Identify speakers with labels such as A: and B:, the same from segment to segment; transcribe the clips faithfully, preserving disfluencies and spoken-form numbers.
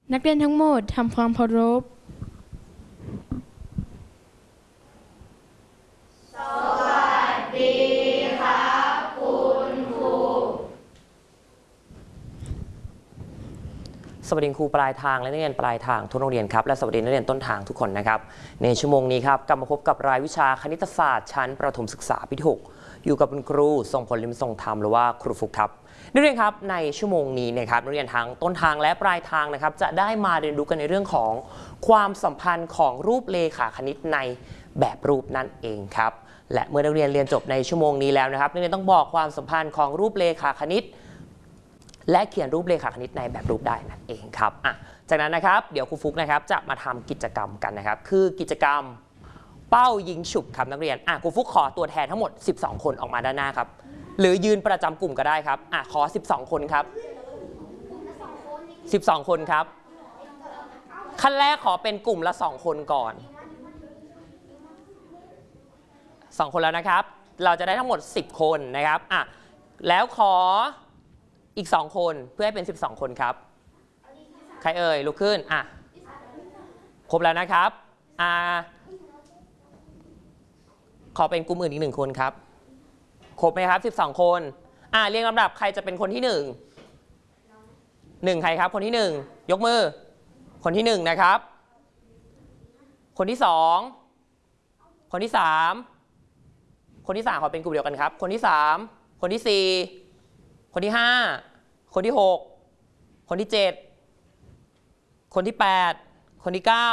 A: นักเรียนทั้งหมดทำความเคารพ
B: สวัสดีครับคุณครู
C: สวัสดีครูปลายทางและนักเรียนปลายทางทุกโรงเรียนครับและสวัสดีนักเรียนต้นทางทุกคนนะครับในชั่วโมงนี้ครับกลับมาพบกับรายวิชาคณิตศาสตร์ชั้นประถมศึกษาปีที่หกอยู่กับคุณครูทรงพลลิมทรงธรรมหรือว่าครูฟุกครับนักเรียนครับในชั่วโมงนี้นะครับนักเรียนทั้งต้นทางและปลายทางนะครับจะได้มาเรียนรู้กันในเรื่องของความสัมพันธ์ของรูปเลขาคณิตในแบบรูปนั่นเองครับและเมื่อนักเรียนเรียนจบในชั่วโมงนี้แล้วนะครับนักเรียนต้องบอกความสัมพันธ์ของรูปเลขาคณิตและเขียนรูปเลขาคณิตในแบบรูปได้นั่นเองครับอ่ะจากนั้นนะครับเดี๋ยวครูฟุกนะครับจะมาทำกิจกรรมกันนะครับคือกิจกรรมเป้ายิงฉุบครับนักเรียนอ่ะครูฟุกขอตัวแทนทั้งหมดสิบสองคนออกมาด้านหน้าครับหรือยืนประจำกลุ่มก็ได้ครับอ่ะขอสิบสองคนครับสิบสองคนครับขั้นแรกขอเป็นกลุ่มละสองคนก่อนสองคนแล้วนะครับเราจะได้ทั้งหมดสิบคนนะครับอ่ะแล้วขออีกสองคนเพื่อให้เป็นสิบสองคนครับใครเอ่ยลุกขึ้นอ่ะครบแล้วนะครับอ่าขอเป็นกลุ่มอื่นอีกหนึ่งคนครับครบไหมครับสิบสองคนอ่าเรียงลำดับใครจะเป็นคนที่หนึ่งหนึ่งใครครับคนที่หนึ่งยกมือคนที่หนึ่งนะครับคนที่สองคนที่สามคนที่สามขอเป็นกลุ่มเดียวกันครับคนที่สามคนที่สี่คนที่ห้าคนที่หกคนที่เจ็ดคนที่แปดคนที่เก้า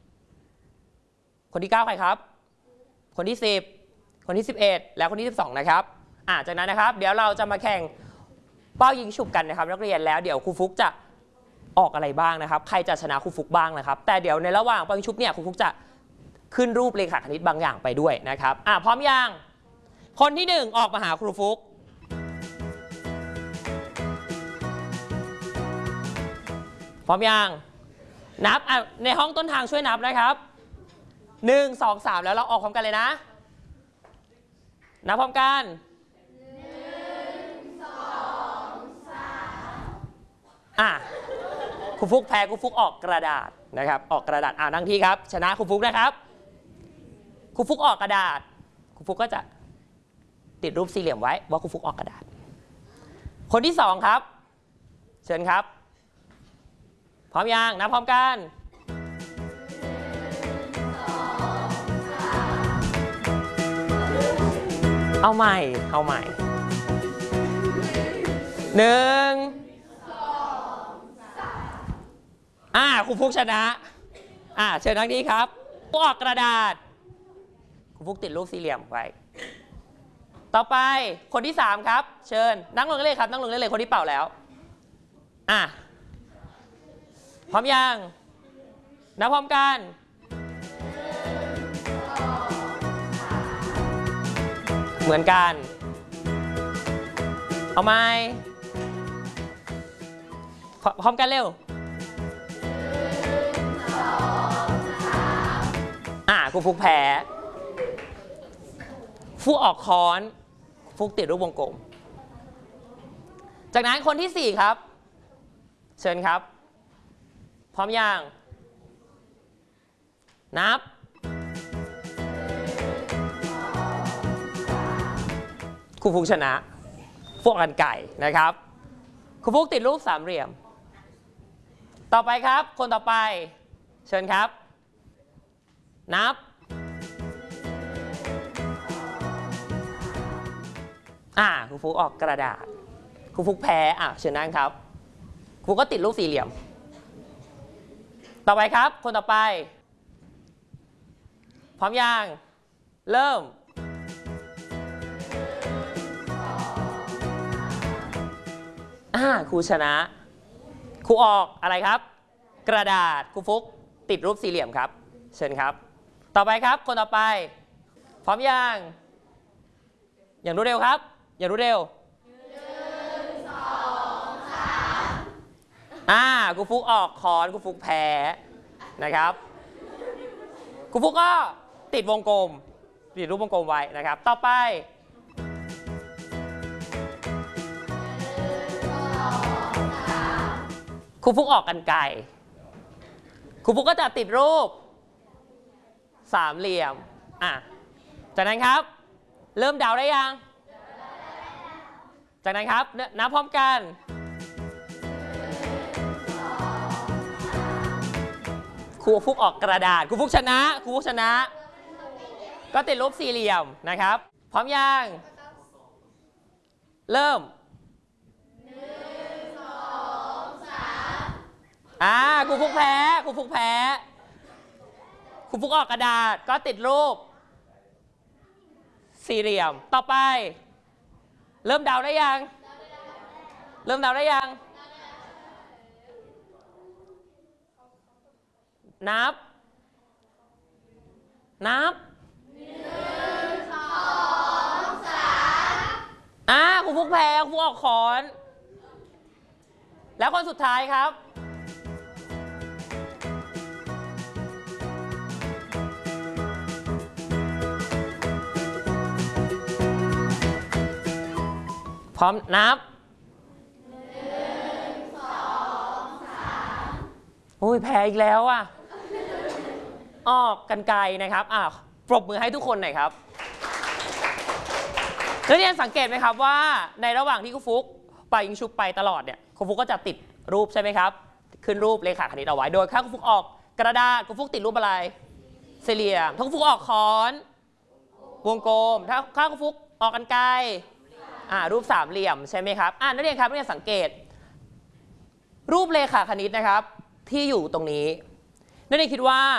C: คนที่เก้าใครครับคนที่สิบคนที่สิบเอ็ดแล้วคนที่สิบสองนะครับอ่าจากนั้นนะครับเดี๋ยวเราจะมาแข่งเป้ายิงฉุบกันนะครับนักเรียนแล้วเดี๋ยวครูฟุกจะออกอะไรบ้างนะครับใครจะชนะครูฟุกบ้างนะครับแต่เดี๋ยวในระหว่างเป้ายิงฉุบเนี่ยครูฟุกจะขึ้นรูปเลขาคณิตบางอย่างไปด้วยนะครับอ่าพร้อมยังคนที่หนึ่งออกมาหาครูฟุกพร้อมยังนับในห้องต้นทางช่วยนับนะครับหนึ่ง สอง สามแล้วเราออกพร้อมกันเลยนะนับพร้อมกันหนึ่ง สอง สามอ่ะครูฟุกแพ้ครูฟุกออกกระดาษนะครับออกกระดาษอ่านั่งที่ครับชนะครูฟุกนะครับครูฟุกออกกระดาษครูฟุกก็จะติดรูปสี่เหลี่ยมไว้ว่าครูฟุกออกกระดาษคนที่สองครับเชิญครับพร้อมยังนับพร้อมกันเอาใหม่เอาใหม่หนึ่งสองสามอ่าครูฟุกชนะอ่าเชิญทางนี้ครับออกกระดาษครูฟุกติดรูปสี่เหลี่ยมไว้ต่อไปคนที่สามครับเชิญนั่งลงเลยครับนั่งลงเลยคนที่เป่าแล้วอ่ะพร้อมยังนับพร้อมกันเหมือนกันเอาไหมพร้อมกันเร็วอ่ะครูฟุกแพ้ฟุกออกค้อนฟุกติดรูปวงกลมจากนั้นคนที่สี่ครับเชิญครับพร้อมยังนับครูฟุกชนะพวกกันไก่นะครับครูฟุกติดรูปสามเหลี่ยมต่อไปครับคนต่อไปเชิญครับนับอ่าครูฟุกออกกระดาษครูฟุกแพ้อ่ะเชิญนั่งครับครูก็ติดรูปสี่เหลี่ยมต่อไปครับคนต่อไปพร้อมยังเริ่มอ่าครูชนะครูออกอะไรครับกระดาษครูฟุกติดรูปสี่เหลี่ยมครับเชิญครับต่อไปครับคนต่อไปพร้อมยังอย่างรวดเร็วครับอย่างรวดเร็วอ่าครูฟุกออกค้อนครูฟุกแพ้นะครับครูฟุกก็ติดวงกลมติดรูปวงกลมไว้นะครับต่อไปครูฟุกออกกรรไกรครูฟุกก็จะติดรูปสามเหลี่ยมอ่ะจากนั้นครับเริ่มเดาได้ยังจากนั้นครับนับพร้อมกันครูฟุกออกกระดาษครูฟุกชนะครูฟุกชนะก็ติดรูปสี่เหลี่ยมนะครับพร้อมยังเริ่มอ่าครูฟุกแพ้ครูฟุกแพ้ครูฟุกออกกระดาษก็ติดรูปสี่เหลี่ยมต่อไปเริ่มเดาได้ยังเริ่มเดาได้ยังนับนับหนึ่งสองสามอ่าครูฟุกแพ้ครูฟุกออกขอนแล้วคนสุดท้ายครับพร้อมนับหนึ่งสองสามโอ้ยแพ้อีกแล้วอ่ะออกกันไกลนะครับอ่ะปรบมือให้ทุกคนหน่อยครับนักเรียนสังเกตไหมครับว่าในระหว่างที่ครูฟุกไปยิงชุบไปตลอดเนี่ยครูฟุกก็จะติดรูปใช่ไหมครับขึ้นรูปเลขาคณิตเอาไว้โดยถ้าครูฟุกออกกระดาษครูฟุกติดรูปอะไรสี่เหลี่ยมถ้าครูฟุกออกค้อนวงกลมถ้าถ้าครูฟุกออกกันไกลอ่ารูปสามเหลี่ยมใช่ไหมครับอ่านักเรียนครับนักเรียนสังเกตรูปเลขาคณิตนะครับที่อยู่ตรงนี้นักเรียนคิดว่า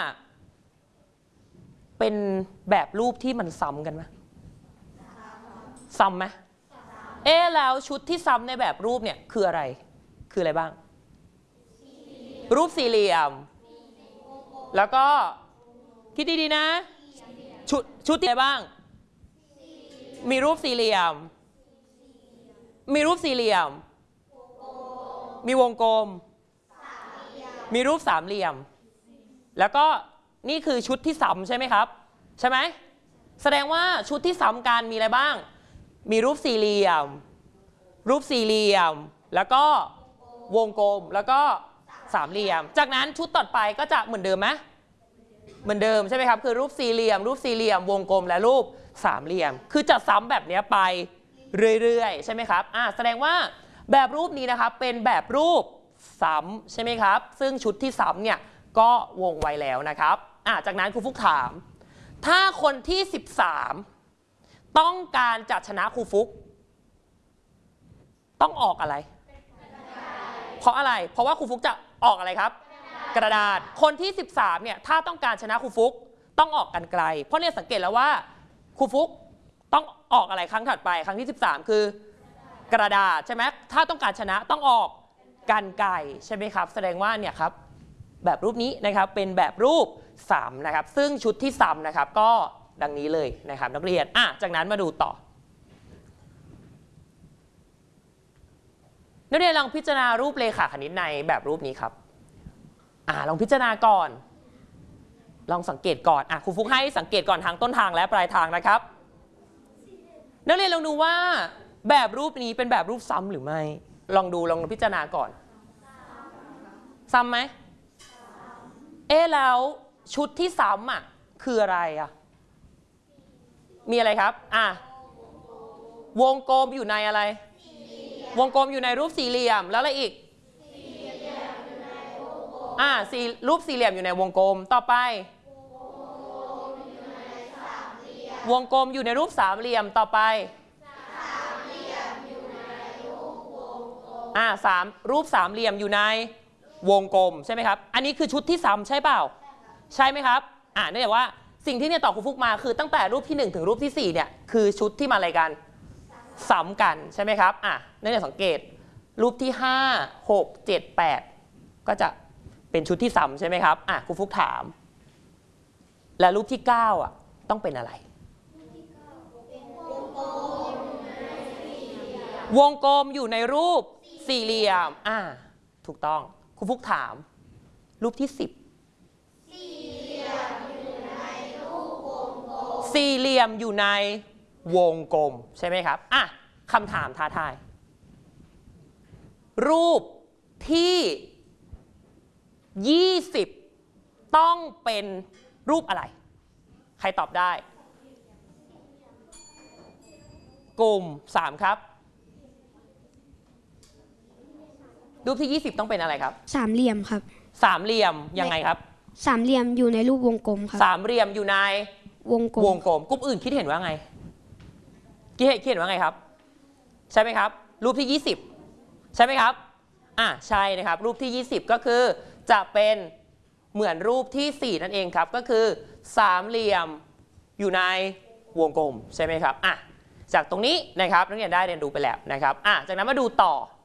C: เป็นแบบรูปที่มันซ้ำกันไหมซ้ำไหมเอ๊ะแล้วชุดที่ซ้ำในแบบรูปเนี่ยคืออะไรคืออะไรบ้างรูปสี่เหลี่ยมแล้วก็คิดดีๆนะชุดชุดที่อะไรบ้างมีรูปสี่เหลี่ยมมีรูปสี่เหลี่ยมมีวงกลมมีรูปสามเหลี่ยมแล้วก็นี่คือชุดที่ซ้ำใช่ไหมครับใช่ไหมแสดงว่าชุดที่ซ้ำกันมีอะไรบ้างมีรูปสี่เหลี่ยมรูปสี่เหลี่ยมแล้วก็วงกลมแล้วก็สามเหลี่ยมจากนั้นชุดต่อไปก็จะเหมือนเดิมไหมเหมือนเดิมใช่ไหมครับคือรูปสี่เหลี่ยมรูปสี่เหลี่ยมวงกลมและรูปสามเหลี่ยมคือจะซ้ำแบบนี้ไปเรื่อยๆใช่ไหมครับอ่าแสดงว่าแบบรูปนี้นะครับเป็นแบบรูปซ้ำใช่ไหมครับซึ่งชุดที่ซ้ำเนี่ยก็วงไว้แล้วนะครับอ่าจากนั้นครูฟุกถามถ้าคนที่สิบสามต้องการจะชนะครูฟุกต้องออกอะไรเพราะอะไรเพราะว่าครูฟุกจะออกอะไรครับกระดาษคนที่สิบสามเนี่ยถ้าต้องการชนะครูฟุกต้องออกกันไกลเพราะเนี่ยสังเกตแล้วว่าครูฟุกต้องออกอะไรครั้งถัดไปครั้งที่สิบสามคือกระดาษใช่ไหมถ้าต้องการชนะต้องออกกันไกลใช่ไหมครับแสดงว่าเนี่ยครับแบบรูปนี้นะครับเป็นแบบรูปซ้ำนะครับซึ่งชุดที่ซ้ำนะครับก็ดังนี้เลยนะครับนักเรียนอ่ะจากนั้นมาดูต่อนักเรียนลองพิจารณารูปเลขาคณิตในแบบรูปนี้ครับอ่าลองพิจารณาก่อนลองสังเกตก่อนอ่ะครูฟุกให้สังเกตก่อนทางต้นทางและปลายทางนะครับนักเรียนลองดูว่าแบบรูปนี้เป็นแบบรูปซ้ำหรือไม่ลองดูลองพิจารณาก่อนซ้ำไหมเอ๊ะแล้วชุดที่ซ้ำอ่ะคืออะไรอ่ะมีอะไรครับอ่ะวงกลมอยู่ในอะไรวงกลมอยู่ในรูปสี่เหลี่ยมแล้วอะไรอีกอ่ะสี่รูปสี่เหลี่ยมอยู่ในวงกลมต่อไปวงกลมอยู่ในรูปสามเหลี่ยมต่อไปอ่ะสามรูปสามเหลี่ยมอยู่ในวงกลมใช่ไหมครับอันนี้คือชุดที่ซ้ำใช่เปล่าใช่ไหมครับอ่าเนื่องจากว่าสิ่งที่เนี่ยตอบครูฟุกมาคือตั้งแต่รูปที่หนึ่งถึงรูปที่สี่เนี่ยคือชุดที่มาอะไรกันซ้ำกันใช่ไหมครับอ่ะเนื่องจากสังเกตรูปที่ห้า หก เจ็ด แปดก็จะเป็นชุดที่ซ้ำใช่ไหมครับอ่ะครูฟุกถามและรูปที่เก้าอ่ะต้องเป็นอะไรวงกลมอยู่ในรูปสี่เหลี่ยมอ่าถูกต้องครูฟุกถามรูปที่สิบสี่เหลี่ยมอยู่ในรูปวงกลมสี่เหลี่ยมอยู่ในวงกลมใช่ไหมครับอ่ะคำถามท้าทายรูปที่ยี่สิบต้องเป็นรูปอะไรใครตอบได้กลุ่มสามครับรูปที่ยี่สิบต้องเป็นอะไรครับ
A: สามเหลี่ยมครับ
C: สามเหลี่ยมยังไงครับ
A: สามเหลี่ยมอยู่ในรูปวงกลมครับ
C: สามเหลี่ยมอยู่ใน
A: วงกลม
C: วงกลมกลุ่มอื่นคิดเห็นว่าไงคิดเห็นคิดเห็นว่าไงครับใช่ไหมครับรูปที่ยี่สิบใช่ไหมครับอ่ะใช่นะครับรูปที่ยี่สิบก็คือจะเป็นเหมือนรูปที่สี่นั่นเองครับก็คือสามเหลี่ยมอยู่ในวงกลมใช่ไหมครับอ่ะจากตรงนี้นะครับนักเรียนได้เรียนรู้ไปแล้วนะครับอ่ะจากนั้นมาดูต่อ